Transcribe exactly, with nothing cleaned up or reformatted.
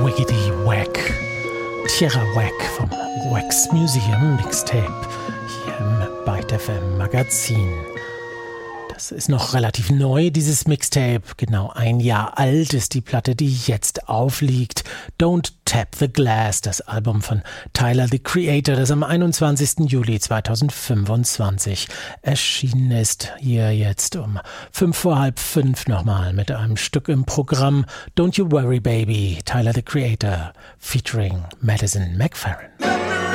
Wiggity Wack. Tierra Wack vom Wax Museum Mixtape hier im Byte F M Magazin. Das ist noch relativ neu, dieses Mixtape. Genau ein Jahr alt ist die Platte, die jetzt aufliegt. Don't Tap the Glass, das Album von Tyler, the Creator, das am einundzwanzigsten Juli zweitausendfünfundzwanzig erschienen ist. Hier jetzt um fünf vor halb fünf nochmal mit einem Stück im Programm. Don't You Worry Baby, Tyler, the Creator, featuring Madison McFerrin.